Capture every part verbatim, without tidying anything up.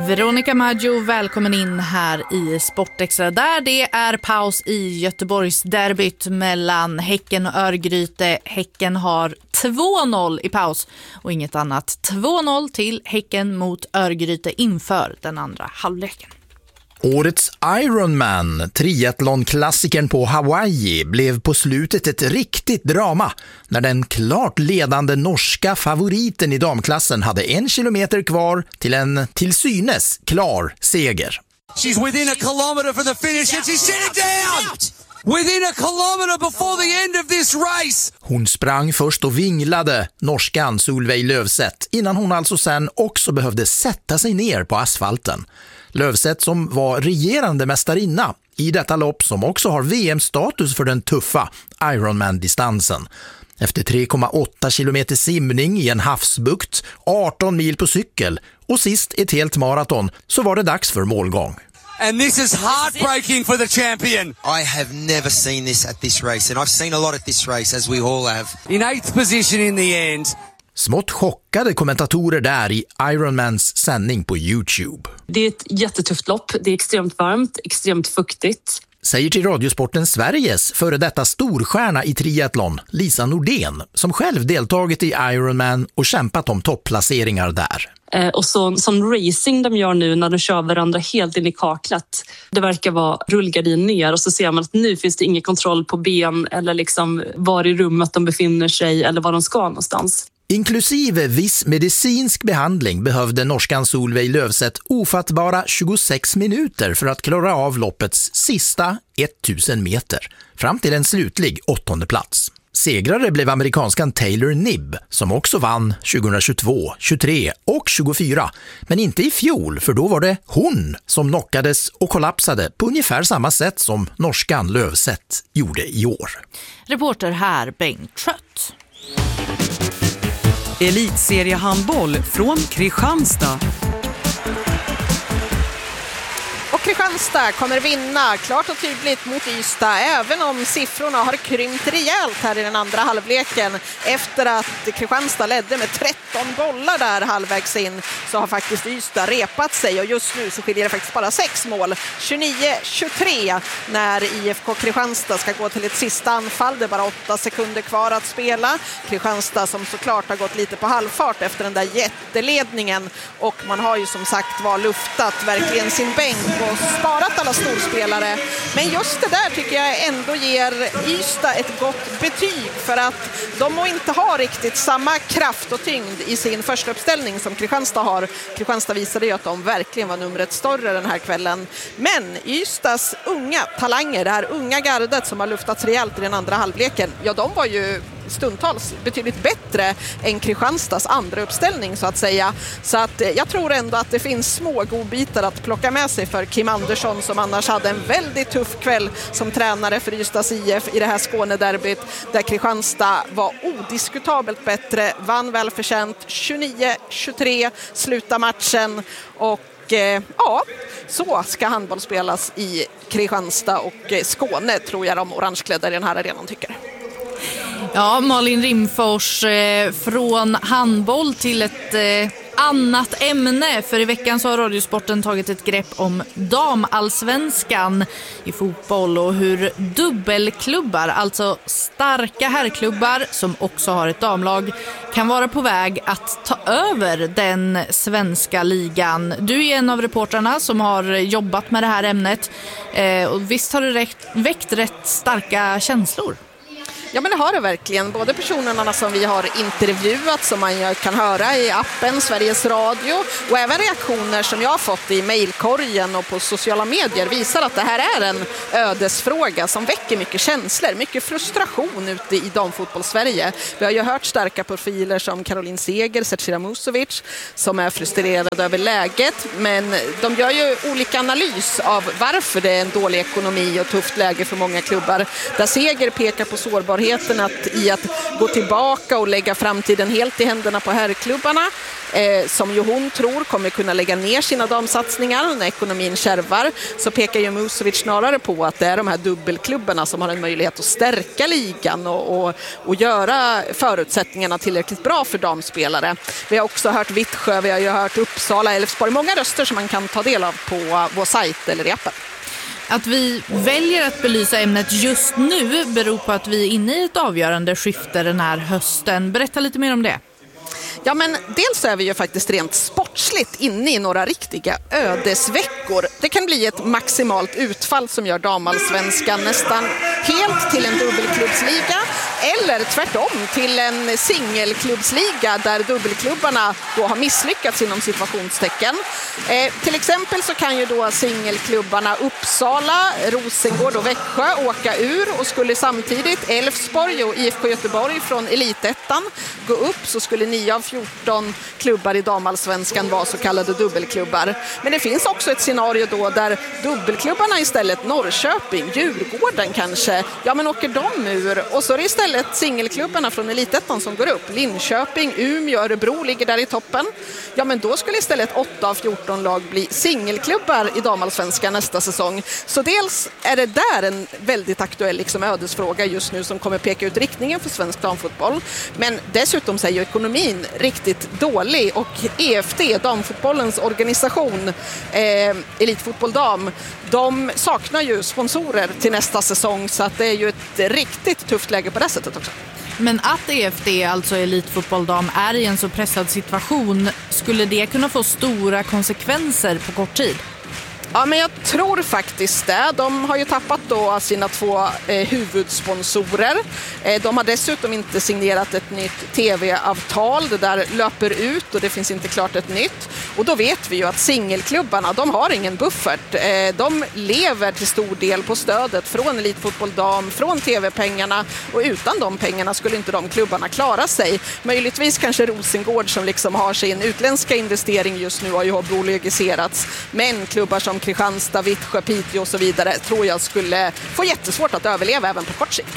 Veronica Maggio, välkommen in här i Sportextra där det är paus i Göteborgs derbyt mellan Häcken och Örgryte. Häcken har två noll i paus och inget annat. två noll till Häcken mot Örgryte inför den andra halvleken. Årets Ironman, triathlon-klassikern på Hawaii, blev på slutet ett riktigt drama när den klart ledande norska favoriten i damklassen hade en kilometer kvar till en till synes klar seger. She's within a kilometer from the finish and she's sitting down! Within a kilometer before the end of this race! Hon sprang först och vinglade, norskan Solveig Løvseth, innan hon alltså sen också behövde sätta sig ner på asfalten. Løvseth som var regerande mästarinna i detta lopp som också har V M-status för den tuffa Ironman-distansen. Efter tre komma åtta kilometer simning i en havsbukt, arton mil på cykel och sist ett helt maraton så var det dags för målgång. And this is heartbreaking for the champion. I have never seen this at this race, and I've seen a lot at this race, as we all have. In eighth position in the end. Smått chockade kommentatorer där i Ironmans sändning på YouTube. Det är ett jättetufft lopp, det är extremt varmt, extremt fuktigt. Säger till Radiosporten Sveriges före detta storstjärna i triathlon, Lisa Nordén, som själv deltagit i Ironman och kämpat om topplaceringar där. Eh, och så, som racing de gör nu när de kör varandra helt in i kaklet. Det verkar vara rullgardin ner och så ser man att nu finns det ingen kontroll på ben eller liksom var i rummet de befinner sig eller var de ska någonstans. Inklusive viss medicinsk behandling behövde norskan Solveig Løvseth ofattbara tjugosex minuter för att klara av loppets sista tusen meter, fram till en slutlig åttonde plats. Segrare blev amerikanskan Taylor Knibb som också vann tjugohundratjugotvå, tjugotre och tjugofyra, men inte i fjol för då var det hon som knockades och kollapsade på ungefär samma sätt som norskan Løvseth gjorde i år. Reporter här Bengt Trött. Elitseriehandboll från Kristianstad. Och Kristianstad kommer vinna klart och tydligt mot Ystad, även om siffrorna har krympt rejält här i den andra halvleken. Efter att Kristianstad ledde med tretton bollar där halvvägs in så har faktiskt Ystad repat sig och just nu så skiljer det faktiskt bara sex mål. tjugonio tjugotre när I F K Kristianstad ska gå till ett sista anfall. Det är bara åtta sekunder kvar att spela. Kristianstad som såklart har gått lite på halvfart efter den där jätteledningen och man har ju som sagt var luftat verkligen sin bänk och sparat alla storspelare. Men just det där tycker jag ändå ger Ystad ett gott betyg för att de må inte ha riktigt samma kraft och tyngd i sin första uppställning som Kristianstad har. Kristianstad visade ju att de verkligen var numret större den här kvällen. Men Ystads unga talanger, det här unga gardet som har luftats rejält i den andra halvleken, ja de var ju stundtals betydligt bättre än Kristianstads andra uppställning så att säga. Så att jag tror ändå att det finns små godbitar att plocka med sig för Kim Andersson som annars hade en väldigt tuff kväll som tränare för Ystads I F i det här Skånederbyt där Kristianstad var odiskutabelt bättre, vann välförtjänt tjugonio tjugotre, sluta matchen och eh, ja, så ska handboll spelas i Kristianstad och Skåne tror jag de orangeklädda i den här arenan tycker. Ja, Malin Rimfors eh, från handboll till ett eh, annat ämne. För i veckan så har Radiosporten tagit ett grepp om damallsvenskan i fotboll och hur dubbelklubbar, alltså starka herrklubbar som också har ett damlag, kan vara på väg att ta över den svenska ligan. Du är en av reportrarna som har jobbat med det här ämnet eh, och visst har det räckt, väckt rätt starka känslor? Ja men det har det verkligen. Både personerna som vi har intervjuat som man kan höra i appen Sveriges Radio och även reaktioner som jag har fått i mejlkorgen och på sociala medier visar att det här är en ödesfråga som väcker mycket känslor, mycket frustration ute i damfotboll-Sverige. Vi har ju hört starka profiler som Caroline Seger, Zecira Musovic som är frustrerade över läget, men de gör ju olika analys av varför det är en dålig ekonomi och tufft läge för många klubbar. Där Seger pekar på sårbarhet hållbarheten att, i att gå tillbaka och lägga framtiden helt i händerna på herrklubbarna, eh, som ju hon tror kommer kunna lägga ner sina damsatsningar när ekonomin kärvar, så pekar ju Musovic snarare på att det är de här dubbelklubbarna som har en möjlighet att stärka ligan och, och, och göra förutsättningarna tillräckligt bra för damspelare. Vi har också hört Vittsjö, vi har ju hört Uppsala, Elfsborg, många röster som man kan ta del av på vår sajt eller i appen. Att vi väljer att belysa ämnet just nu beror på att vi är inne i ett avgörande skifte den här hösten. Berätta lite mer om det. Ja, men dels är vi ju faktiskt rent sportsligt inne i några riktiga ödesveckor. Det kan bli ett maximalt utfall som gör damallsvenskan nästan helt till en dubbelklubbsliga, eller tvärtom till en singelklubbsliga där dubbelklubbarna då har misslyckats inom situationstecken. Eh, till exempel så kan ju då singelklubbarna Uppsala, Rosengård och Växjö åka ur, och skulle samtidigt Elfsborg och I F K Göteborg från Elitettan gå upp, så skulle nio av fjorton klubbar i damallsvenskan vara så kallade dubbelklubbar. Men det finns också ett scenario då där dubbelklubbarna istället, Norrköping, Djurgården kanske, ja men åker de ur, och så är det istället singelklubbarna från Elitettan som går upp. Linköping, Umeå, Örebro ligger där i toppen. Ja, men då skulle istället åtta av fjorton lag bli singelklubbar i damallsvenskan nästa säsong. Så dels är det där en väldigt aktuell liksom ödesfråga just nu som kommer peka ut riktningen för svensk damfotboll. Men dessutom så är ju ekonomin riktigt dålig, och E F D, damfotbollens organisation, eh, Elitfotboll Dam, de saknar ju sponsorer till nästa säsong, så att det är ju ett riktigt tufft läge på det sättet också. Men att E F D, alltså Elitfotboll Dam, är i en så pressad situation, skulle det kunna få stora konsekvenser på kort tid? Ja, men jag tror faktiskt det. De har ju tappat då sina två eh, huvudsponsorer. Eh, de har dessutom inte signerat ett nytt tv-avtal. Det där löper ut och det finns inte klart ett nytt. Och då vet vi ju att singelklubbarna, de har ingen buffert. Eh, de lever till stor del på stödet från Elitfotboll Dam, från tv-pengarna, och utan de pengarna skulle inte de klubbarna klara sig. Möjligtvis kanske Rosengård, som liksom har sin utländska investering just nu, har ju bolagiserats. Men klubbar som Kristianstad, Vittsjö, Piteå och så vidare tror jag skulle få jättesvårt att överleva även på kort sikt.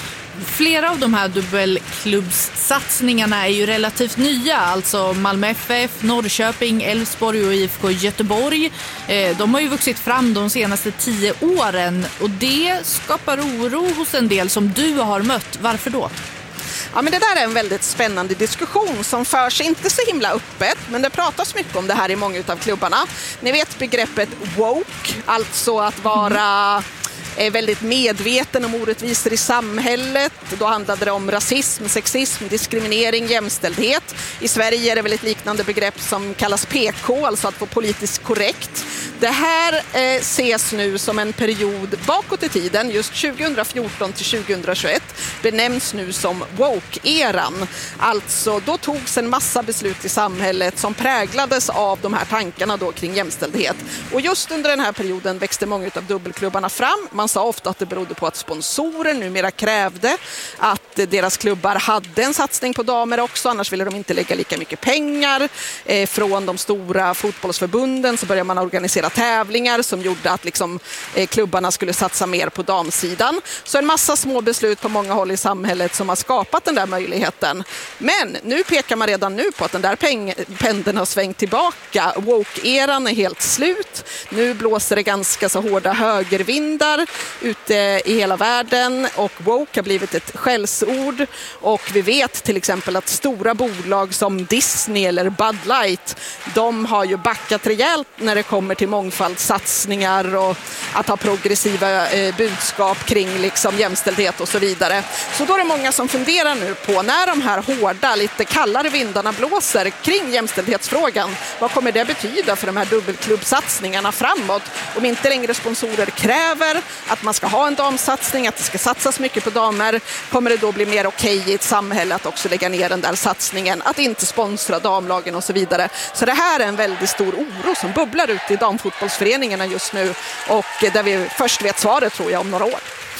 Flera av de här dubbelklubbssatsningarna är ju relativt nya, alltså Malmö F F, Norrköping, Elfsborg och I F K Göteborg. De har ju vuxit fram de senaste tio åren, och det skapar oro hos en del som du har mött. Varför då? Ja, men det där är en väldigt spännande diskussion som förs inte så himla öppet, men det pratas mycket om det här i många av klubbarna. Ni vet begreppet woke, alltså att vara är väldigt medveten om orättvisor i samhället. Då handlade det om rasism, sexism, diskriminering, jämställdhet. I Sverige är det väl ett liknande begrepp som kallas P K, alltså att vara politiskt korrekt. Det här eh, ses nu som en period bakåt i tiden, just tjugohundrafjorton till tjugohundratjugoett, benämns nu som woke-eran. Alltså då togs en massa beslut i samhället som präglades av de här tankarna då kring jämställdhet. Och just under den här perioden växte många av dubbelklubbarna fram. Man sa ofta att det berodde på att sponsorer numera krävde att deras klubbar hade en satsning på damer också, annars ville de inte lägga lika mycket pengar. Eh, från de stora fotbollsförbunden så började man organisera tävlingar som gjorde att liksom, eh, klubbarna skulle satsa mer på damsidan. Så en massa små beslut på många håll i samhället som har skapat den där möjligheten. Men nu pekar man redan nu på att den där peng- pendeln har svängt tillbaka. Woke-eran är helt slut. Nu blåser det ganska så hårda högervindar ute i hela världen, och woke har blivit ett skällsord, och vi vet till exempel att stora bolag som Disney eller Bud Light, de har ju backat rejält när det kommer till mångfaldssatsningar och att ha progressiva eh, budskap kring liksom jämställdhet och så vidare. Så då är det många som funderar nu på, när de här hårda, lite kallare vindarna blåser kring jämställdhetsfrågan, vad kommer det betyda för de här dubbelklubbsatsningarna framåt? Om inte längre sponsorer kräver att man ska ha en damsatsning, att det ska satsas mycket på damer, kommer det då bli mer okej i ett samhälle att också lägga ner den där satsningen, att inte sponsra damlagen och så vidare. Så det här är en väldigt stor oro som bubblar ut i damfotbollsföreningarna just nu, och där vi först vet svaret tror jag om några år.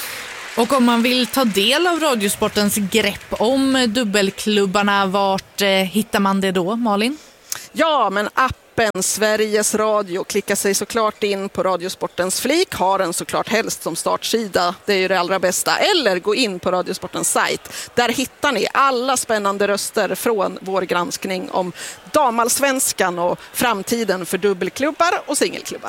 Och om man vill ta del av Radiosportens grepp om dubbelklubbarna, vart eh, hittar man det då, Malin? Ja, men appen appen Sveriges Radio. Klicka sig såklart in på Radiosportens flik. Har den såklart helst som startsida. Det är ju det allra bästa. Eller gå in på Radiosportens sajt. Där hittar ni alla spännande röster från vår granskning om damallsvenskan och framtiden för dubbelklubbar och singelklubbar.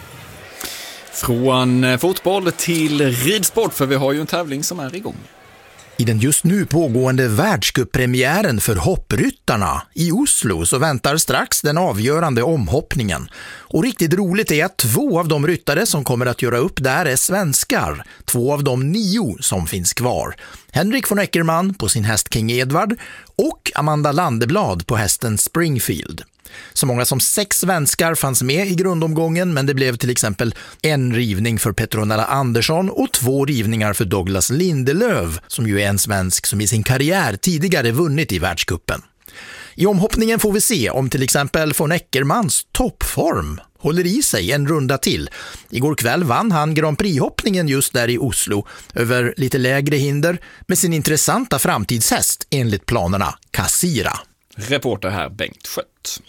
Från fotboll till ridsport, för vi har ju en tävling som är igång. I den just nu pågående världscuppremiären för hoppryttarna i Oslo så väntar strax den avgörande omhoppningen. Och riktigt roligt är att två av de ryttare som kommer att göra upp där är svenskar. Två av de nio som finns kvar. Henrik von Eckermann på sin häst King Edward och Amanda Landeblad på hästen Springfield. Så många som sex svenskar fanns med i grundomgången, men det blev till exempel en rivning för Petronella Andersson och två rivningar för Douglas Lindelöf, som ju är en svensk som i sin karriär tidigare vunnit i världscupen. I omhoppningen får vi se om till exempel von Eckermans toppform håller i sig en runda till. Igår kväll vann han Grand Prix-hoppningen just där i Oslo över lite lägre hinder med sin intressanta framtidshäst enligt planerna Kassira. Reporter här Bengt Skött.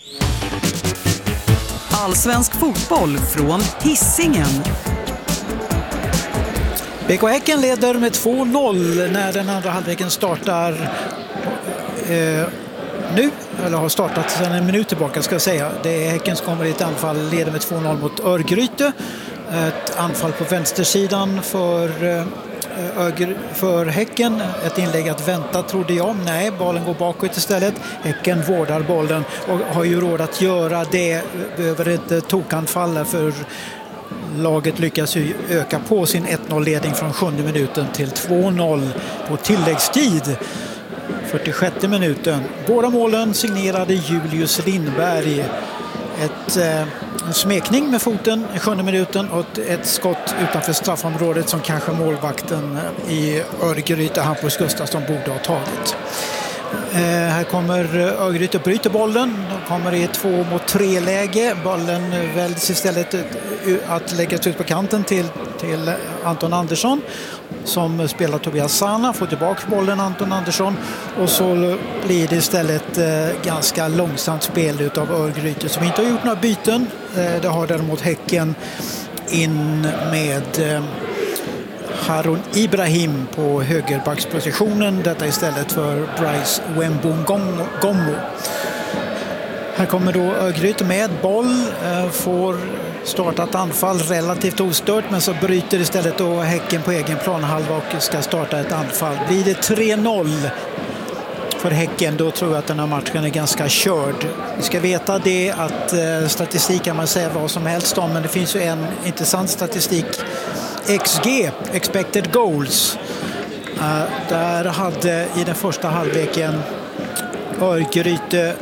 Allsvensk fotboll från Hisingen. B K Häcken leder med två noll när den andra halvleken startar eh, nu, eller har startat sedan en minut tillbaka ska jag säga. Det är Häcken som kommer i ett anfall, leder med två noll mot Örgryte. Ett anfall på vänstersidan för eh, Öger, för Häcken. Ett inlägg att vänta trodde jag. Nej, bollen går bakåt istället. Häcken vårdar bollen och har ju råd att göra det över ett tokanfall, för laget lyckas ju öka på sin ett noll-ledning från sjunde minuten till två noll på tilläggstid. fyrtiosjätte minuten. Båda målen signerade Julius Lindberg. Ett, eh, en smekning med foten i sjunde minuten och ett skott utanför straffområdet som kanske målvakten i Örgryte, Hampus Gustafsson, borde ha tagit. Eh, här kommer Örgryte och bryter bollen. De kommer i två mot tre läge. Bollen väljs istället att läggas ut på kanten till, till Anton Andersson som spelar Tobias Sana. Får tillbaka bollen Anton Andersson och så blir det istället eh, ganska långsamt spel utav Örgryte som inte har gjort några byten. Eh, det har däremot Häcken in med eh, Harun Ibrahim på högerbackspositionen. Detta istället för Bryce Wembungongo. Här kommer då Örgryte med boll, får starta ett anfall relativt ostört, men så bryter istället då Häcken på egen planhalva och ska starta ett anfall. Blir det tre noll för Häcken, då tror jag att den här matchen är ganska körd. Vi ska veta det att statistik kan man säga vad som helst om, men det finns ju en intressant statistik. X G, expected goals. Uh, där hade i den första halvleken Örgryte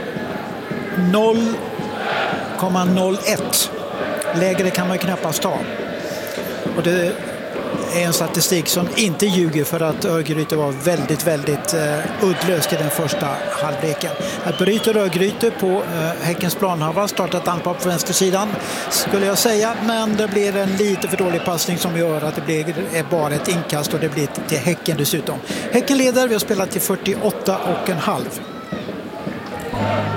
noll komma noll ett. Lägre kan man knappast ta. Och det är en statistik som inte ljuger, för att Örgryte var väldigt, väldigt uh, uddlöst i den första halvleken. Här bryter Örgryte på uh, Häckens planhalva, startat anfall på vänstersidan skulle jag säga, men det blir en lite för dålig passning som gör att det blir är bara ett inkast och det blir till Häcken dessutom. Häcken leder, vi har spelat till fyrtioåtta och en halv.